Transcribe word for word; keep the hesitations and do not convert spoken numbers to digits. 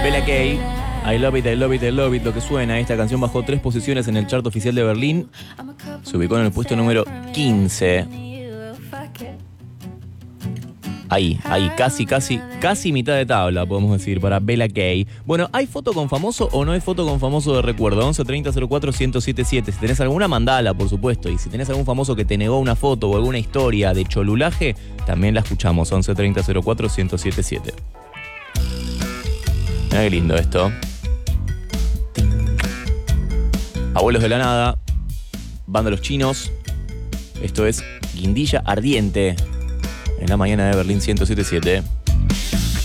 Bella Kay, I love it, I love it, I love it. Lo que suena, esta canción bajó tres posiciones en el chart oficial de Berlín. Se ubicó en el puesto número quince. Ahí, ahí, casi, casi, casi mitad de tabla, podemos decir, para Bella Kay. Bueno, ¿hay foto con famoso o no hay foto con famoso de recuerdo? once treinta cero cuatro ciento setenta y siete. Si tenés alguna, mandala, por supuesto. Y si tenés algún famoso que te negó una foto o alguna historia de cholulaje, también la escuchamos. once treinta cero cuatro ciento setenta y siete. Mirá qué lindo esto. Abuelos de la Nada, Banda Los Chinos. Esto es Guindilla Ardiente. En la mañana de Berlín ciento setenta y siete.